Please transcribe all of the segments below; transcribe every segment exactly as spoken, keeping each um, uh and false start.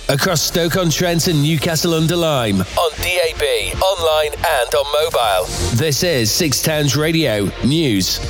across Stoke-on-Trent and Newcastle-under-Lyme, on D A B, online and on mobile. This is Six Towns Radio News.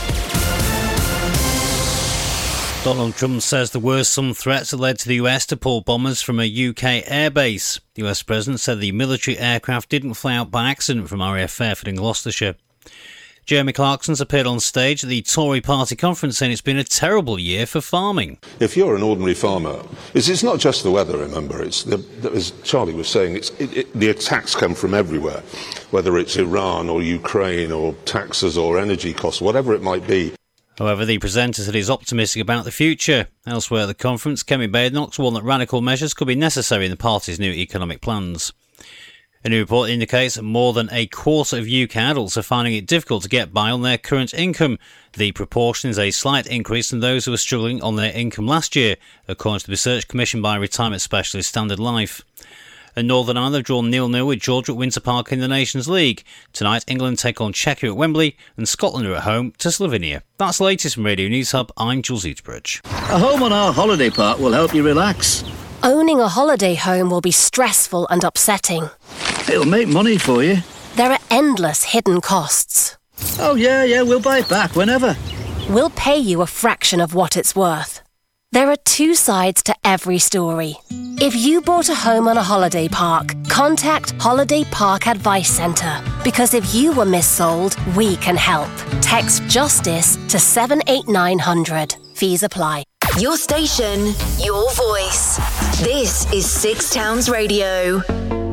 Donald Trump says there were some threats that led to the U S to pull bombers from a U K airbase. The U S President said the military aircraft didn't fly out by accident from R A F Fairford in Gloucestershire. Jeremy Clarkson's appeared on stage at the Tory party conference saying it's been a terrible year for farming. If you're an ordinary farmer, it's, it's not just the weather, remember. It's the, as Charlie was saying, it's, it, it, the attacks come from everywhere, whether it's Iran or Ukraine or taxes or energy costs, whatever it might be. However, the presenter said he's optimistic about the future. Elsewhere at the conference, Kemi Badenoch warned that radical measures could be necessary in the party's new economic plans. A new report indicates that more than a quarter of U K adults are finding it difficult to get by on their current income. The proportion is a slight increase than those who were struggling on their income last year, according to the research commissioned by retirement specialist Standard Life. And Northern Ireland have drawn nil nil with Georgia at Winter Park in the Nations League. Tonight, England take on Czechia at Wembley and Scotland are at home to Slovenia. That's the latest from Radio News Hub. I'm Jules Eatsbridge. A home on our holiday park will help you relax. Owning a holiday home will be stressful and upsetting. It'll make money for you. There are endless hidden costs. Oh yeah, yeah, we'll buy it back whenever. We'll pay you a fraction of what it's worth. There are two sides to every story. If you bought a home on a holiday park, contact Holiday Park Advice Centre. Because if you were missold, we can help. Text JUSTICE to seven eight nine hundred. Fees apply. Your station, your voice. This is Six Towns Radio.